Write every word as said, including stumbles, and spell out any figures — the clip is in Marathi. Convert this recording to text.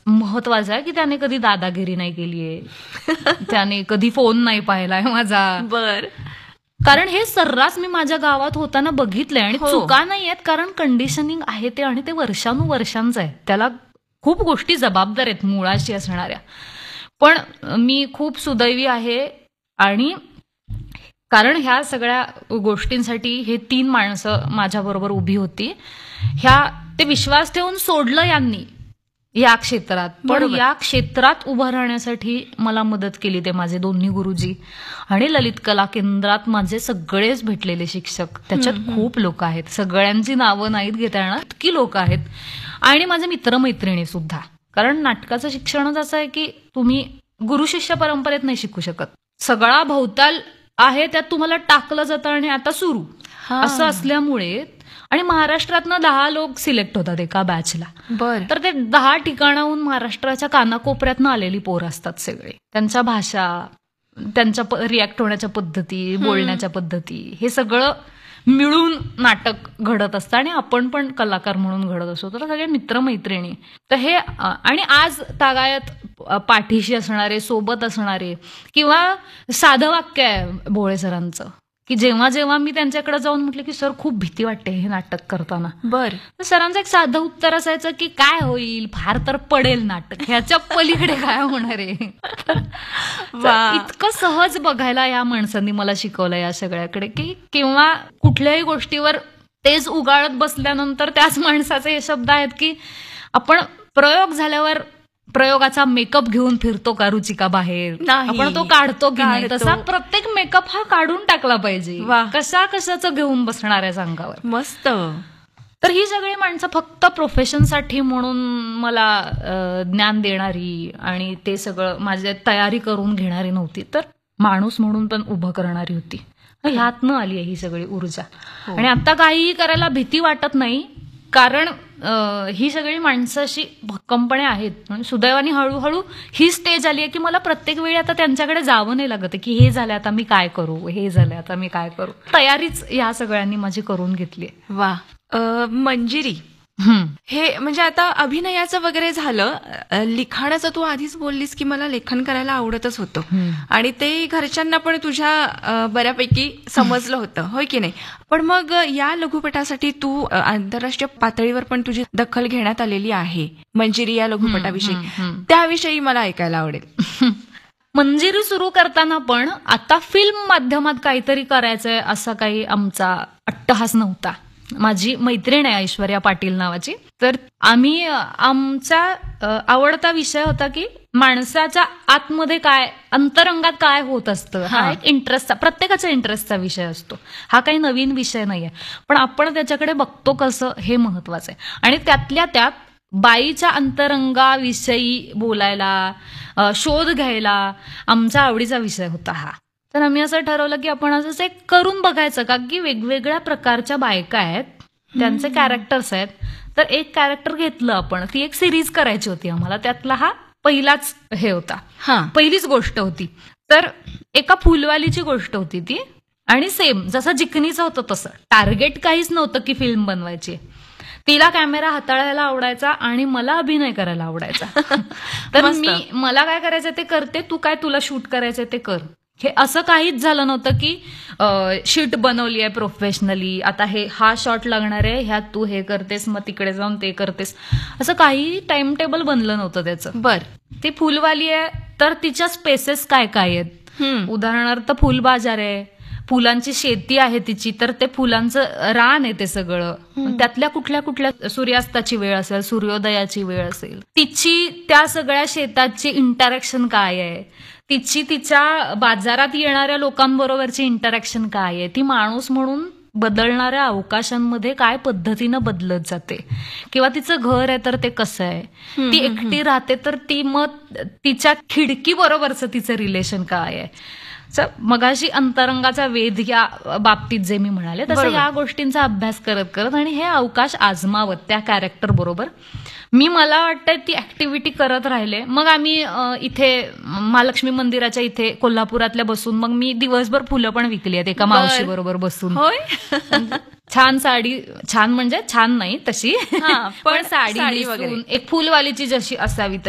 महत्वाचं आहे की त्याने कधी दादागिरी नाही केलीये, त्याने कधी फोन नाही पाहिलाय माझा. बर. कारण हे सर्रास मी माझ्या गावात होताना बघितलंय आणि हो. चुका नाही आहेत, कारण कंडिशनिंग आहे ते आणि ते वर्षानुवर्षांचं आहे. त्याला खूप गोष्टी जबाबदार आहेत मुळाशी असणाऱ्या. पण मी खूप सुदैवी आहे आणि कारण ह्या सगळ्या गोष्टींसाठी हे तीन माणसं माझ्याबरोबर उभी होती. ह्या ते विश्वास ठेवून सोडलं यांनी या क्षेत्रात, पण बरोबर. या क्षेत्रात उभं राहण्यासाठी मला मदत केली ते माझे दोन्ही गुरुजी आणि ललित कला केंद्रात माझे सगळेच भेटलेले शिक्षक. त्याच्यात खूप लोक आहेत, सगळ्यांची नावं नाहीत घेता येणार, इतकी लोक आहेत. आणि माझे मित्रमैत्रिणी सुद्धा. कारण नाटकाचं शिक्षणच असं आहे की तुम्ही गुरु शिष्य परंपरेत नाही शिकू शकत. सगळा भोवताल आहे त्यात तुम्हाला टाकलं जातं आणि आता सुरू असं असल्यामुळे. आणि महाराष्ट्रातनं दहा लोक सिलेक्ट होतात एका बॅचला. बर. तर ते दहा ठिकाणाहून महाराष्ट्राच्या कानाकोपऱ्यातनं आलेली पोरं असतात सगळे. त्यांच्या भाषा, त्यांच्या रिॲक्ट होण्याच्या पद्धती, बोलण्याच्या पद्धती, हे सगळं मिळून नाटक घडत असतं आणि आपण पण कलाकार म्हणून घडत असतो. तर सगळे मित्रमैत्रिणी. तर हे आणि आज तागायत पाठीशी असणारे, सोबत असणारे, किंवा साधं वाक्य आहे भोळे सरांचं की जेव्हा जेव्हा मी त्यांच्याकडे जाऊन म्हटलं की सर खूप भीती वाटते हे नाटक करताना, बर, तर सरांचं एक साधं उत्तर असायचं की काय होईल, फार तर पडेल नाटक, ह्याच्या पलीकडे काय होणार आहे. इतकं सहज बघायला या माणसांनी मला शिकवलं या सगळ्याकडे की किंवा कुठल्याही गोष्टीवर तेच उगाळत बसल्यानंतर त्याच माणसाचे हे शब्द आहेत की आपण प्रयोग झाल्यावर प्रयोगाचा मेकअप घेऊन फिरतो का रुचिका बाहेर, आपण तो काढतो की नाही, तसा प्रत्येक मेकअप हा काढून टाकला पाहिजे. कशा कशाचं घेऊन बसणार आहे अंगावर. मस्त. तर ही सगळी माणसं फक्त प्रोफेशनसाठी म्हणून मला ज्ञान देणारी आणि ते सगळं माझी तयारी करून घेणारी नव्हती, तर माणूस म्हणून पण उभं करणारी होती. ह्यातनं आली आहे ही सगळी ऊर्जा. आणि आता काहीही करायला भीती वाटत नाही, कारण ही सगळी माणसं अशी भक्कमपणे आहेत. म्हणून सुदैवाने हळूहळू ही स्टेज आली आहे की मला प्रत्येक वेळी आता त्यांच्याकडे जावं नाही लागत की हे झालं आता मी काय करू, हे झालं आता मी काय करू. तयारीच ह्या सगळ्यांनी माझी करून घेतली. वा. मंजिरी, हे म्हणजे आता अभिनयाचं वगैरे झालं, लिखाणाचं तू आधीच बोललीस की मला लेखन करायला आवडतच होतं आणि ते घरच्यांना पण तुझ्या बऱ्यापैकी समजलं होतं, होय की नाही. पण मग या लघुपटासाठी तू आंतरराष्ट्रीय पातळीवर पण तुझी दखल घेण्यात आलेली आहे मंजिरी या लघुपटाविषयी, त्याविषयी मला ऐकायला आवडेल. मंजिरी सुरू करताना पण आता फिल्म माध्यमात काहीतरी करायचंय असा काही आमचा अट्टहास नव्हता. माझी मैत्रीण आहे ऐश्वर्या पाटील नावाची, तर आम्ही आमचा आवडता विषय होता की माणसाच्या आतमध्ये काय, अंतरंगात काय होत असतं, हा एक इंटरेस्टचा, प्रत्येकाचा इंटरेस्टचा विषय असतो. हा काही नवीन विषय नाहीये, पण आपण त्याच्याकडे बघतो कसं हे महत्वाचं आहे. आणि त्यातल्या त्यात बाईच्या अंतरंगाविषयी बोलायला, शोध घ्यायला आमचा आवडीचा विषय होता हा. तर आम्ही असं ठरवलं की आपण असं एक करून बघायचं का की वेगवेगळ्या प्रकारच्या बायका आहेत, त्यांचे कॅरेक्टर्स आहेत, तर एक कॅरेक्टर घेतलं आपण, ती एक सिरीज करायची होती आम्हाला. त्यातला हा पहिलाच हे होता, पहिलीच गोष्ट होती. तर एका फुलवालीची गोष्ट होती ती, आणि सेम जसं जिकनीचं होतं तसं. टार्गेट काहीच नव्हतं की फिल्म बनवायची. तिला कॅमेरा हाताळायला आवडायचा आणि मला अभिनय करायला आवडायचा. तर मी मला काय करायचं ते करते, तू काय तुला शूट करायचं ते कर. हे असं काहीच झालं नव्हतं की शीट बनवली आहे प्रोफेशनली, आता हे हा शॉट लागणार आहे, ह्यात तू हे करतेस मग तिकडे जाऊन ते करतेस, असं काही टाइम टेबल बनलं नव्हतं त्याचं. बर. ती फुलवाली आहे तर तिच्या स्पेसेस काय काय आहेत, उदाहरणार्थ फुल बाजार आहे, फुलांची शेती आहे तिची, तर ते फुलांचं रान आहे ते सगळं, त्यातल्या कुठल्या कुठल्या सूर्यास्ताची वेळ असेल, सूर्योदयाची वेळ असेल, तिची त्या सगळ्या शेताची इंटरॅक्शन काय आहे, तिची तिच्या बाजारात येणाऱ्या लोकांबरोबरची इंटरॅक्शन काय आहे, ती माणूस म्हणून बदलणाऱ्या अवकाशांमध्ये काय पद्धतीनं बदलत जाते, किंवा तिचं घर आहे तर ते कसं आहे, ती एकटी राहते तर ती मग तिच्या खिडकी बरोबरचं तिचं रिलेशन काय आहे. मगाशी अंतरंगाचा वेध या बाबतीत जे मी म्हणाले तसं या गोष्टींचा अभ्यास करत करत आणि हे अवकाश आजमावत त्या कॅरेक्टर बरोबर मी मला वाटतंय ती ऍक्टिव्हिटी करत राहिले. मग आम्ही इथे महालक्ष्मी मंदिराच्या इथे कोल्हापुरातल्या बसून मग मी दिवसभर फुलं पण विकली आहेत एका मावशी बरोबर बसून. छान साडी, छान म्हणजे छान नाही तशी, पण साडी एक फुलवालीची जशी असावी